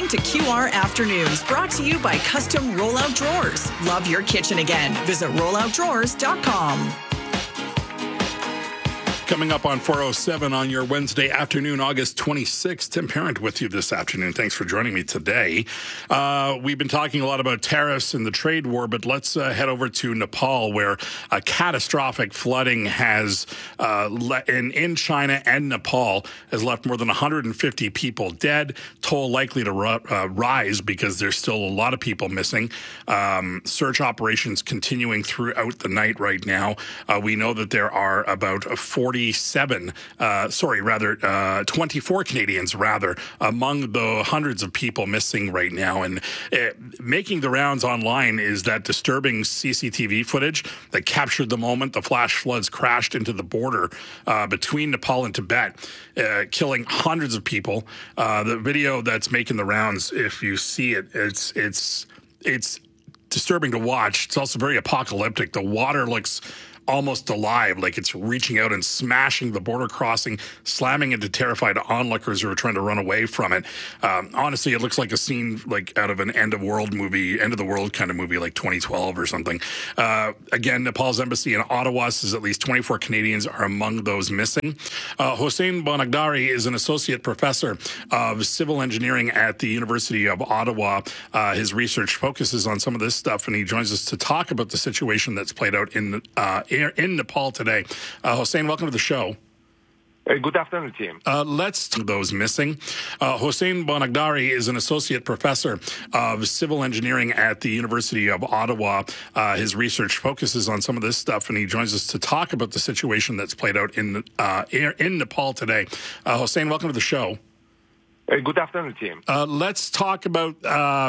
to QR Afternoons, brought to you by Custom Rollout Drawers. Love your kitchen again. Visit rolloutdrawers.com. Coming up on 407 on your Wednesday afternoon, August 26th. Tim Parent with you this afternoon. Thanks for joining me today. We've been talking a lot about tariffs and the trade war, but let's head over to Nepal, where a catastrophic flooding has in China and Nepal has left more than 150 people dead. Toll likely to rise because there's still a lot of people missing. Search operations continuing throughout the night right now. We know that there are about 24 Canadians, among the hundreds of people missing right now. And making the rounds online is that disturbing CCTV footage that captured the moment the flash floods crashed into the border between Nepal and Tibet, killing hundreds of people. The video that's making the rounds, if you see it, it's disturbing to watch. It's also very apocalyptic. The water looks almost alive, like it's reaching out and smashing the border crossing, slamming into terrified onlookers who are trying to run away from it. Honestly, it looks like a scene like out of an end of the world kind of movie, like 2012 or something. Again, Nepal's embassy in Ottawa says at least 24 Canadians are among those missing. Hossein Bonagdari is an associate professor of civil engineering at the University of Ottawa. His research focuses on some of this stuff, and he joins us to talk about the situation that's played out in Nepal today. Hossein, welcome to the show. Good afternoon, team. Let's those missing. Hossein Bonagdari is an associate professor of civil engineering at the University of Ottawa. His research focuses on some of this stuff, and he joins us to talk about the situation that's played out in Nepal today. Hossein, welcome to the show. Good afternoon, team. Let's talk about